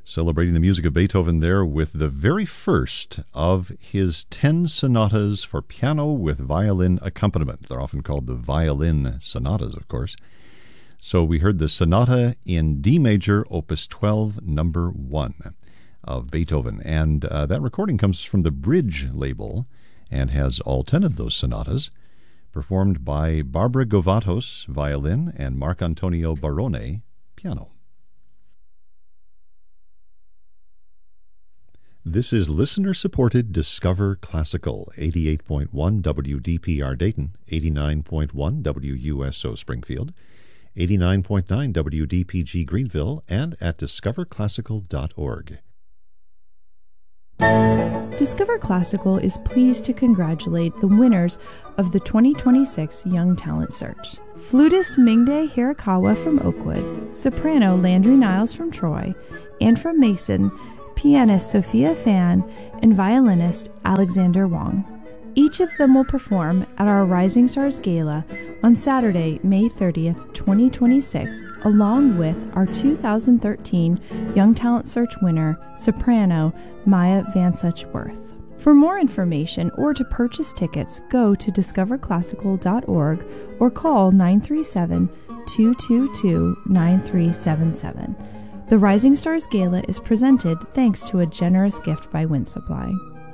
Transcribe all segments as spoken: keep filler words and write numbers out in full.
Celebrating the music of Beethoven there with the very first of his ten sonatas for piano with violin accompaniment. They're often called the violin sonatas, of course. So we heard the sonata in D major, opus twelve, number one of Beethoven. And uh, that recording comes from the Bridge label and has all ten of those sonatas, performed by Barbara Govatos, violin, and Marcantonio Barone, piano. This is listener-supported Discover Classical, eighty-eight point one W D P R Dayton, eighty-nine point one W U S O Springfield, eighty-nine point nine W D P G Greenville, and at discover classical dot org. Discover Classical is pleased to congratulate the winners of the twenty twenty-six Young Talent Search. Flutist Mingde Hirakawa from Oakwood, soprano Landry Niles from Troy, and from Mason, pianist Sophia Fan, and violinist Alexander Wong. Each of them will perform at our Rising Stars Gala on Saturday, May thirtieth, twenty twenty-six, along with our two thousand thirteen Young Talent Search winner, soprano Maya Van Suchworth. For more information or to purchase tickets, go to discover classical dot org or call nine three seven, two two two, nine three seven seven. The Rising Stars Gala is presented thanks to a generous gift by Wind Supply.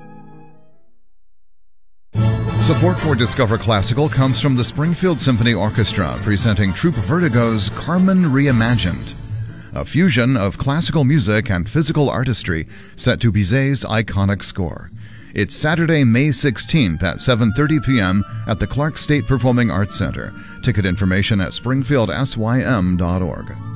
Support for Discover Classical comes from the Springfield Symphony Orchestra, presenting Troupe Vertigo's Carmen Reimagined, a fusion of classical music and physical artistry set to Bizet's iconic score. It's Saturday, May sixteenth at seven thirty p.m. at the Clark State Performing Arts Center. Ticket information at springfield s y m dot org.